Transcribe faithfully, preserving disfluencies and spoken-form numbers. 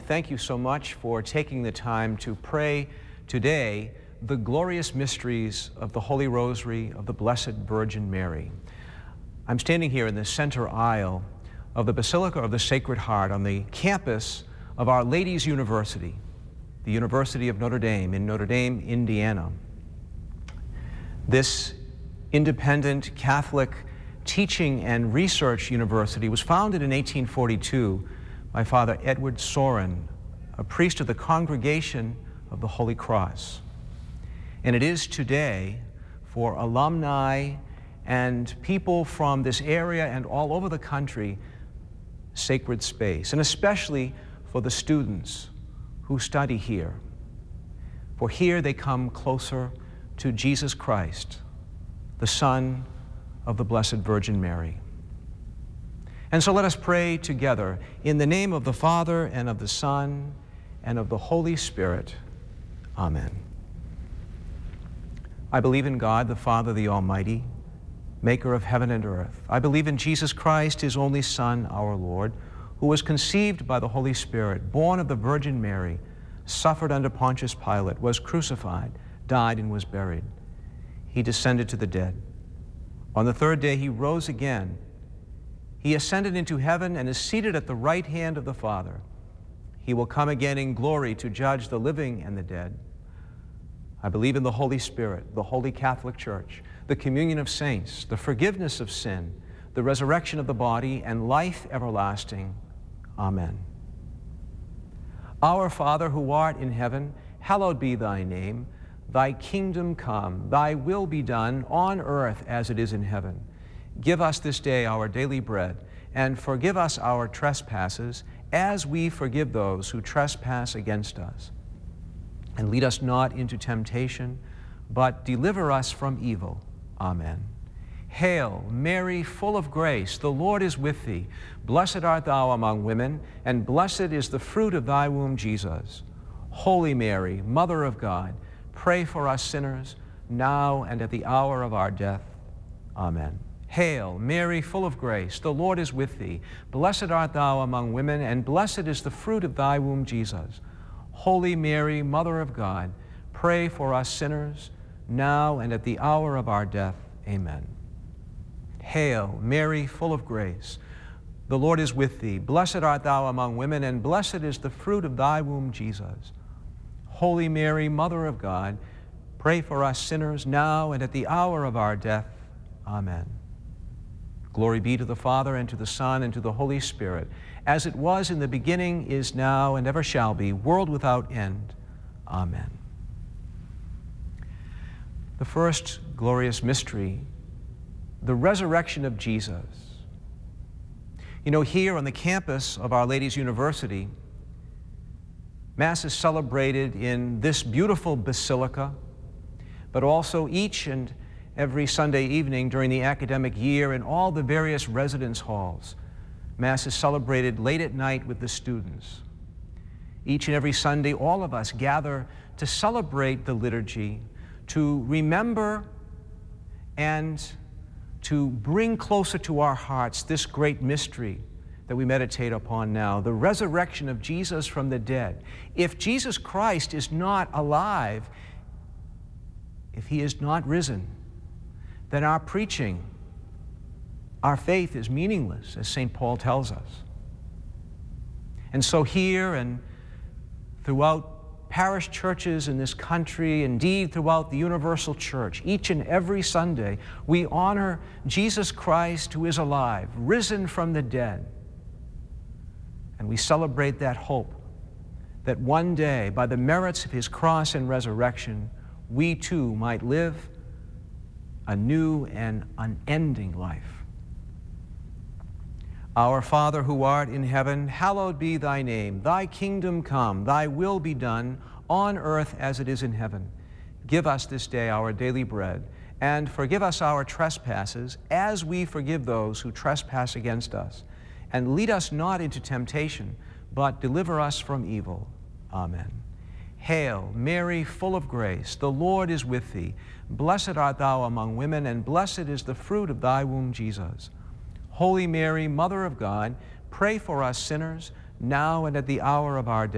thank you so much for taking the time to pray today the glorious mysteries of the Holy Rosary of the Blessed Virgin Mary. I'm standing here in the center aisle of the Basilica of the Sacred Heart on the campus of Our Lady's University, the University of Notre Dame in Notre Dame, Indiana. This independent Catholic teaching and research university was founded in eighteen forty-two by Father Edward Sorin, a priest of the Congregation of the Holy Cross. And it is today for alumni and people from this area and all over the country sacred space, and especially for the students who study here. For here they come closer to Jesus Christ, the Son of the Blessed Virgin Mary. And so let us pray together in the name of the Father and of the Son and of the Holy Spirit. Amen. I believe in God, the Father, the Almighty, maker of heaven and earth. I believe in Jesus Christ, his only Son, our Lord, who was conceived by the Holy Spirit, born of the Virgin Mary, suffered under Pontius Pilate, was crucified, died, and was buried. He descended to the dead. On the third day he rose again. He ascended into heaven and is seated at the right hand of the Father. He will come again in glory to judge the living and the dead. I believe in the Holy Spirit, the Holy Catholic Church, the communion of saints, the forgiveness of sin, the resurrection of the body, and life everlasting. Amen. Our Father, who art in heaven, hallowed be thy name. Thy kingdom come, thy will be done on earth as it is in heaven. Give us this day our daily bread, and forgive us our trespasses, as we forgive those who trespass against us. And lead us not into temptation, but deliver us from evil. Amen. Hail, Mary, full of grace, the Lord is with thee. Blessed art thou among women, and blessed is the fruit of thy womb, Jesus. Holy Mary, Mother of God, pray for us sinners, now and at the hour of our death. Amen. Hail, Mary, full of grace, the Lord is with thee. Blessed art thou among women, and blessed is the fruit of thy womb, Jesus. Holy Mary, Mother of God, pray for us sinners, now and at the hour of our death. Amen. Hail, Mary, full of grace, the Lord is with thee. Blessed art thou among women, and blessed is the fruit of thy womb, Jesus. Holy Mary, Mother of God, pray for us sinners, now and at the hour of our death. Amen. Glory be to the Father, and to the Son, and to the Holy Spirit, as it was in the beginning, is now, and ever shall be, world without end. Amen. The first glorious mystery, the resurrection of Jesus. You know, here on the campus of Our Lady's University, Mass is celebrated in this beautiful basilica, but also each and every Sunday evening during the academic year in all the various residence halls. Mass is celebrated late at night with the students. Each and every Sunday, all of us gather to celebrate the liturgy, to remember and to bring closer to our hearts this great mystery that we meditate upon now, the resurrection of Jesus from the dead. If Jesus Christ is not alive, if he is not risen, then our preaching, our faith is meaningless, as Saint Paul tells us. And so here and throughout parish churches in this country, indeed throughout the universal church, each and every Sunday, we honor Jesus Christ who is alive, risen from the dead. And we celebrate that hope that one day, by the merits of his cross and resurrection, we too might live a new and unending life. Our Father who art in heaven, hallowed be thy name. Thy kingdom come, thy will be done on earth as it is in heaven. Give us this day our daily bread, and forgive us our trespasses as we forgive those who trespass against us. And lead us not into temptation, but deliver us from evil. Amen. Hail, Mary, full of grace, the Lord is with thee. Blessed art thou among women, and blessed is the fruit of thy womb, Jesus. Holy Mary, Mother of God, pray for us sinners, now and at the hour of our death.